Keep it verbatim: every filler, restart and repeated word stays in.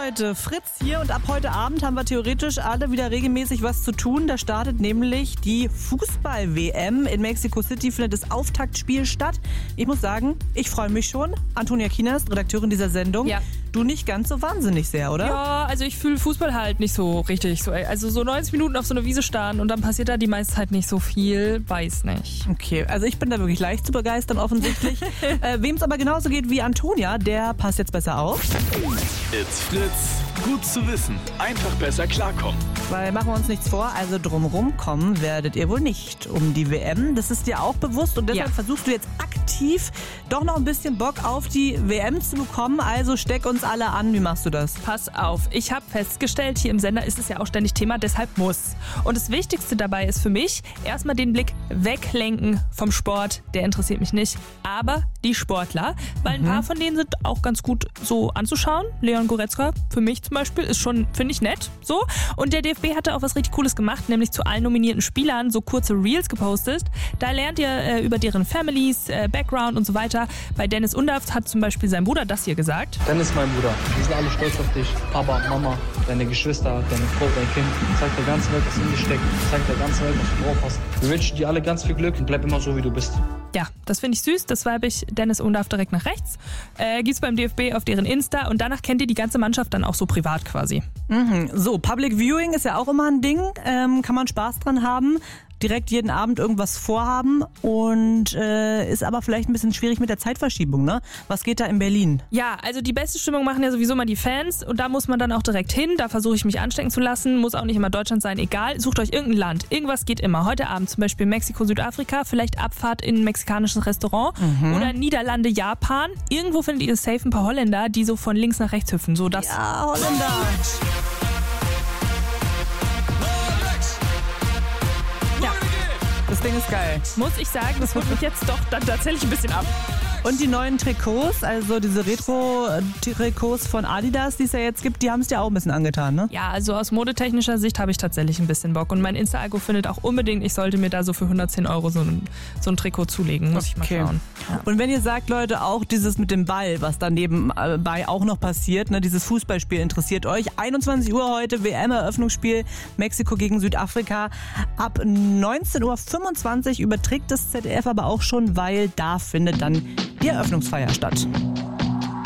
Leute, Fritz hier und ab heute Abend haben wir theoretisch alle wieder regelmäßig was zu tun. Da startet nämlich die Fußball-W M. In Mexico City findet das Auftaktspiel statt. Ich muss sagen, ich freue mich schon. Antonia Kienast, Redakteurin dieser Sendung. Ja. Du nicht ganz so wahnsinnig sehr, oder? Ja, also ich fühle Fußball halt nicht so richtig. So, also so neunzig Minuten auf so einer Wiese starren und dann passiert da die meiste Zeit nicht so viel, weiß nicht. Okay, also ich bin da wirklich leicht zu begeistern offensichtlich. äh, Wem es aber genauso geht wie Antonia, der passt jetzt besser auf. It's Fritz. Gut zu wissen. Einfach besser klarkommen. Weil machen wir uns nichts vor, also drumherum kommen werdet ihr wohl nicht um die W M. Das ist dir auch bewusst und deshalb Ja. versuchst du jetzt aktiv doch noch ein bisschen Bock auf die W M zu bekommen. Also steck uns alle an. Wie machst du das? Pass auf, ich habe festgestellt, hier im Sender ist es ja auch ständig Thema, deshalb muss. Und das Wichtigste dabei ist für mich, erstmal den Blick weglenken vom Sport, der interessiert mich nicht, aber die Sportler, weil ein paar von denen sind auch ganz gut so anzuschauen. Leon Goretzka, für mich zum Beispiel, ist schon, finde ich, nett. So. Und der D F B hatte auch was richtig Cooles gemacht, nämlich zu allen nominierten Spielern so kurze Reels gepostet. Da lernt ihr äh, über deren Families, äh, Background und so weiter. Bei Dennis Undaff hat zum Beispiel sein Bruder das hier gesagt. Dennis, mein Bruder, wir sind alle stolz auf dich. Papa, Mama, deine Geschwister, deine Frau, dein Kind. Zeig der ganzen Welt, was in dir steckt. Zeig der ganzen Welt, was du drauf hast. Wir wünschen dir alle ganz viel Glück und bleib immer so, wie du bist. Ja, das finde ich süß. Das schreibe ich Dennis Undaff direkt nach rechts. Äh, gibt's beim D F B auf deren Insta und danach kennt ihr die ganze Mannschaft dann auch so privat quasi. Mhm. So, Public Viewing ist ja auch immer ein Ding. Ähm, kann man Spaß dran haben. Direkt jeden Abend irgendwas vorhaben und äh, ist aber vielleicht ein bisschen schwierig mit der Zeitverschiebung, ne? Was geht da in Berlin? Ja, also die beste Stimmung machen ja sowieso mal die Fans und da muss man dann auch direkt hin. Da versuche ich mich anstecken zu lassen. Muss auch nicht immer Deutschland sein, egal. Sucht euch irgendein Land. Irgendwas geht immer. Heute Abend zum Beispiel Mexiko, Südafrika, vielleicht Abfahrt in ein mexikanisches Restaurant oder Niederlande, Japan. Irgendwo findet ihr safe ein paar Holländer, die so von links nach rechts hüpfen. So das. Ja, Holländer. Das Ding ist geil. Muss ich sagen, das holt mich jetzt doch dann tatsächlich ein bisschen ab. Und die neuen Trikots, also diese Retro-Trikots von Adidas, die es ja jetzt gibt, die haben es dir auch ein bisschen angetan, ne? Ja, also aus modetechnischer Sicht habe ich tatsächlich ein bisschen Bock. Und mein Insta-Algo findet auch unbedingt, ich sollte mir da so für hundertzehn Euro so ein, so ein Trikot zulegen. Muss Okay. ich mal schauen. Ja. Und wenn ihr sagt, Leute, auch dieses mit dem Ball, was dann nebenbei auch noch passiert, ne, dieses Fußballspiel interessiert euch. einundzwanzig Uhr heute, W M-Eröffnungsspiel, Mexiko gegen Südafrika. Ab neunzehn Uhr fünfundzwanzig überträgt das Z D F aber auch schon, weil da findet dann die Eröffnungsfeier statt.